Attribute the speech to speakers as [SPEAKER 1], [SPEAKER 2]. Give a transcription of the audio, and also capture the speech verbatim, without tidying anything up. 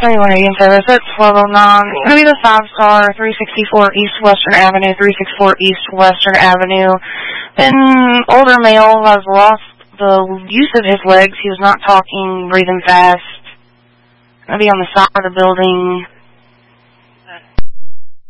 [SPEAKER 1] twenty-one eighty service at twelve oh nine. It's going to be the five-star, three sixty-four East Western Avenue, three sixty-four East Western Avenue. An older male has lost the use of his legs. He was not talking, breathing fast. Going to be on the side of the building.